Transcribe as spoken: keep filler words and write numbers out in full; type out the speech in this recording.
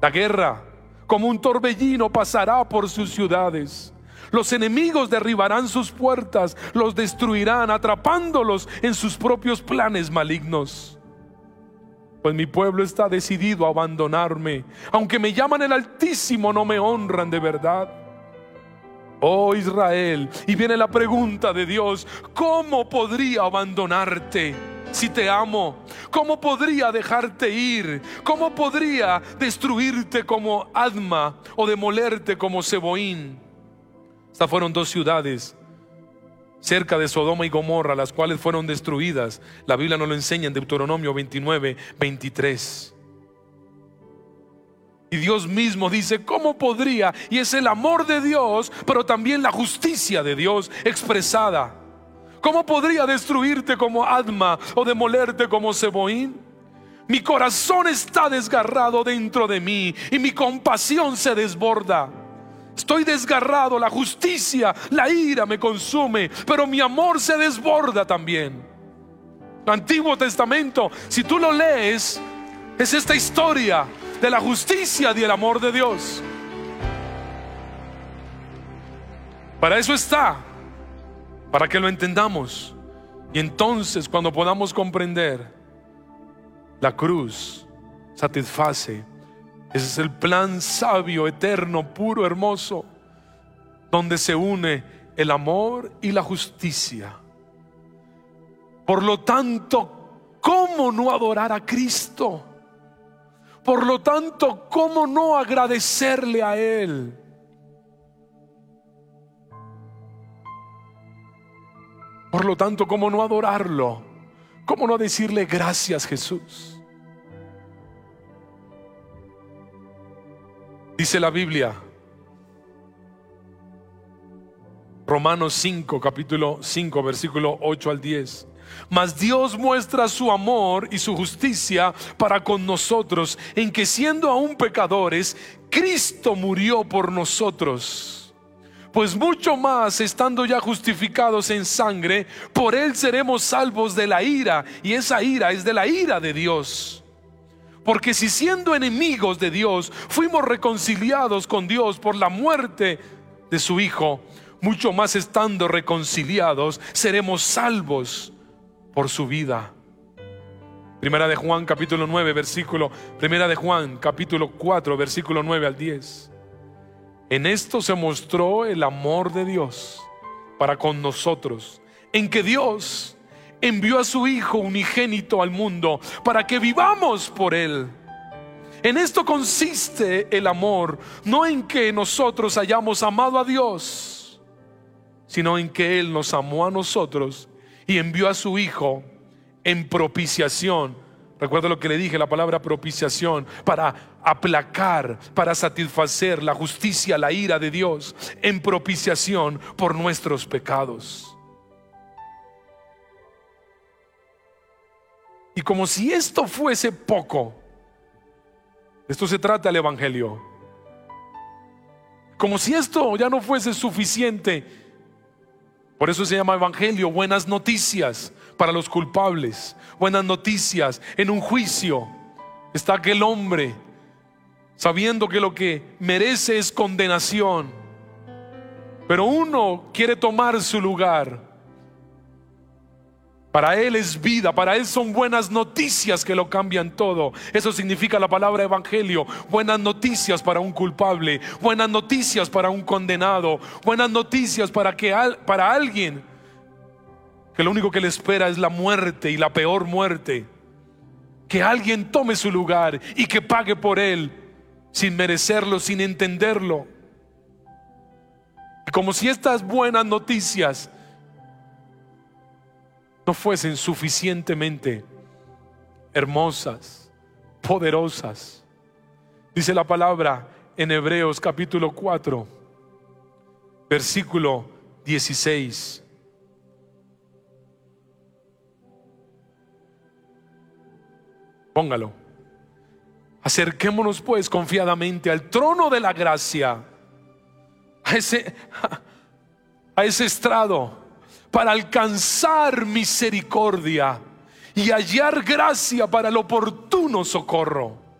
La guerra, como un torbellino, pasará por sus ciudades. Los enemigos derribarán sus puertas, los destruirán, atrapándolos en sus propios planes malignos. Pues mi pueblo está decidido a abandonarme. Aunque me llaman el Altísimo, no me honran de verdad. Oh Israel, y viene la pregunta de Dios: ¿cómo podría abandonarte si te amo? ¿Cómo podría dejarte ir? ¿Cómo podría destruirte como Adma o demolerte como Zeboín? Estas fueron dos ciudades cerca de Sodoma y Gomorra, las cuales fueron destruidas. La Biblia nos lo enseña en Deuteronomio veintinueve, veintitrés. Y Dios mismo dice: ¿cómo podría? Y es el amor de Dios, pero también la justicia de Dios expresada. ¿Cómo podría destruirte como Adma o demolerte como Zeboín? Mi corazón está desgarrado dentro de mí y mi compasión se desborda. Estoy desgarrado, la justicia, la ira me consume, pero mi amor se desborda también. El Antiguo Testamento, si tú lo lees, es esta historia de la justicia y del amor de Dios. Para eso está, para que lo entendamos. Y entonces, cuando podamos comprender, la cruz satisface. Ese es el plan sabio, eterno, puro, hermoso, donde se une el amor y la justicia. Por lo tanto, ¿cómo no adorar a Cristo? Por lo tanto, ¿cómo no agradecerle a Él? Por lo tanto, ¿cómo no adorarlo? ¿Cómo no decirle gracias, Jesús? Dice la Biblia, Romanos cinco, capítulo cinco, versículo ocho al diez. Mas Dios muestra su amor y su justicia para con nosotros, en que siendo aún pecadores, Cristo murió por nosotros. Pues mucho más, estando ya justificados en sangre, por Él seremos salvos de la ira, y esa ira es de la ira de Dios. Porque si siendo enemigos de Dios fuimos reconciliados con Dios por la muerte de su Hijo, mucho más estando reconciliados seremos salvos por su vida. Primera de Juan capítulo nueve versículo Primera de Juan capítulo cuatro versículo nueve al diez. En esto se mostró el amor de Dios para con nosotros, en que Dios envió a su Hijo unigénito al mundo para que vivamos por Él. En esto consiste el amor, no en que nosotros hayamos amado a Dios, sino en que Él nos amó a nosotros y envió a su Hijo en propiciación. Recuerda lo que le dije, la palabra propiciación, para aplacar, para satisfacer la justicia, la ira de Dios, en propiciación por nuestros pecados. Y como si esto fuese poco, de esto se trata el Evangelio. Como si esto ya no fuese suficiente, por eso se llama Evangelio, buenas noticias para los culpables, buenas noticias en un juicio. Está aquel hombre sabiendo que lo que merece es condenación, pero uno quiere tomar su lugar. Para Él es vida, para Él son buenas noticias que lo cambian todo. Eso significa la palabra evangelio. Buenas noticias para un culpable, buenas noticias para un condenado, buenas noticias para, que, para alguien que lo único que le espera es la muerte, y la peor muerte. Que alguien tome su lugar y que pague por él sin merecerlo, sin entenderlo. Como si estas buenas noticias no fuesen suficientemente hermosas, poderosas. Dice la palabra en Hebreos capítulo cuatro, versículo dieciséis. Póngalo. Acerquémonos pues confiadamente al trono de la gracia, a ese, a ese estrado, para alcanzar misericordia y hallar gracia para el oportuno socorro.